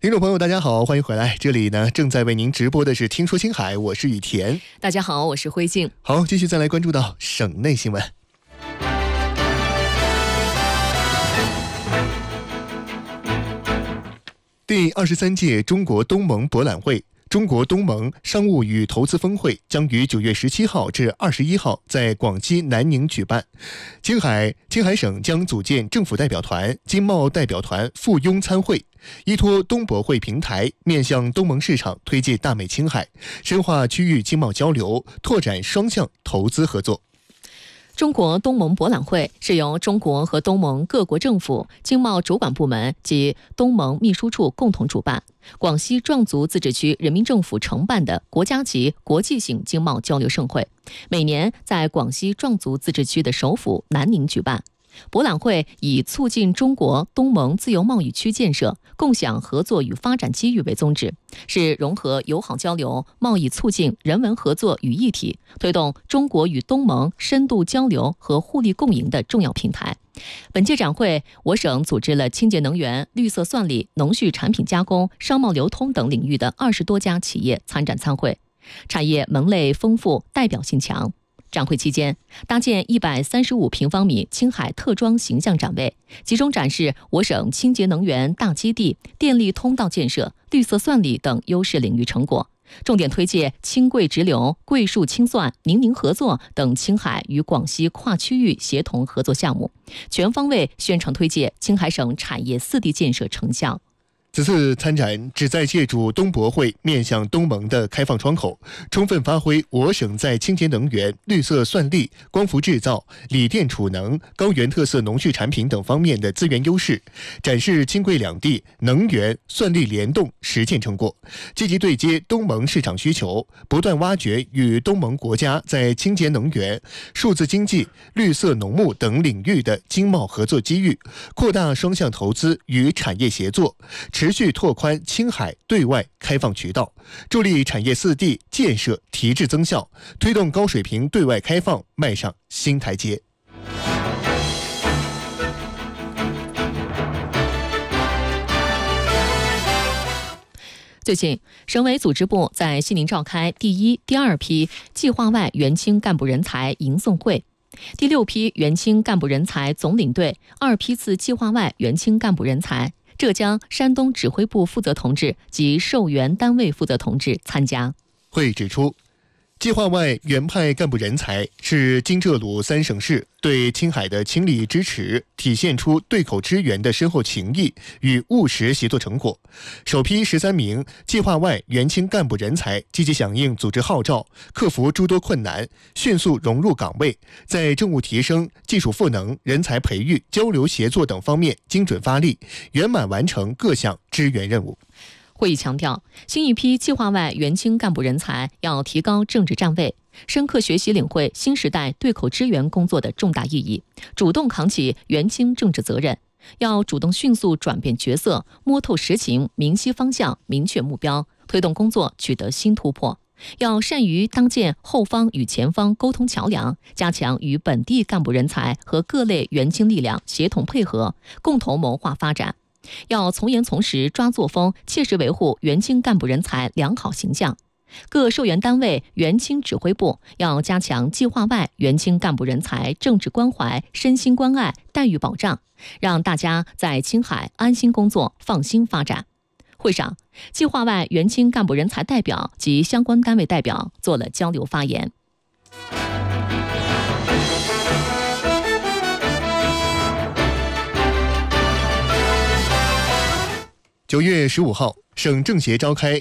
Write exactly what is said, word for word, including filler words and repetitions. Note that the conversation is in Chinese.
听众朋友大家好，欢迎回来，这里呢正在为您直播的是听说青海，我是雨田。 大家好，我是辉静。 好，继续再来关注到省内新闻。第二十三届中国东盟博览会、中国东盟商务与投资峰会将于九月十七号至二十一号在广西南宁举办。青海青海省将组建政府代表团、经贸代表团赴庸参会，依托东博会平台，面向东盟市场推进大美青海，深化区域经贸交流，拓展双向投资合作。 中国东盟博览会是由中国和东盟各国政府、经贸主管部门及东盟秘书处共同主办，广西壮族自治区人民政府承办的国家级国际性经贸交流盛会，每年在广西壮族自治区的首府南宁举办。博览会以促进中国东盟自由贸易区建设、共享合作与发展机遇为宗旨，是融合友好交流、贸易促进、人文合作于一体，推动中国与东盟深度交流和互利共赢的重要平台。本届展会，我省组织了清洁能源、绿色算力、农畜产品加工、商贸流通等领域的二十多家企业参展参会，产业门类丰富，代表性强。展会期间，搭建一百三十五平方米青海特装形象展位，集中展示我省清洁能源大基地、电力通道建设、绿色算力等优势领域成果，重点推介青桂直流、桂树清算、宁宁合作等青海与广西跨区域协同合作项目，全方位宣传推介青海省产业四地建设成效。 此次参展旨在借助东博会面向东盟的开放窗口，充分发挥我省在清洁能源、绿色算力、光伏制造、锂电储能、高原特色农畜产品等方面的资源优势，展示青桂两地能源算力联动实践成果，积极对接东盟市场需求，不断挖掘与东盟国家在清洁能源、数字经济、绿色农牧等领域的经贸合作机遇，扩大双向投资与产业协作，持续拓宽青海对外开放渠道，助力产业四地建设提质增效，推动高水平对外开放迈上新台阶。 最近，省委组织部在西宁召开第一、第二批计划外援青干部人才迎送会，第六批援青干部人才总领队二批次计划外援青干部人才浙江、山东指挥部负责同志及受援单位负责同志参加。 会指出，计划外援派干部人才是津浙鲁三省市对青海的倾力支持，体现出对口支援的深厚情谊与务实协作成果。首批十三名计划外援青干部人才积极响应组织号召，克服诸多困难，迅速融入岗位，在政务提升、技术赋能、人才培育、交流协作等方面精准发力，圆满完成各项支援任务。 会议强调，新一批计划外援青干部人才要提高政治站位，深刻学习领会新时代对口支援工作的重大意义，主动扛起援青政治责任，要主动迅速转变角色，摸透实情，明晰方向，明确目标，推动工作取得新突破。要善于当建后方与前方沟通桥梁，加强与本地干部人才和各类援青力量协同配合，共同谋划发展。要从严从实抓作风，切实维护援青干部人才良好形象。各受援单位、援青指挥部要加强计划外援青干部人才政治关怀、身心关爱、待遇保障，让大家在青海安心工作、放心发展。会上，计划外援青干部人才代表及相关单位代表做了交流发言。 九月十五号，省政协召开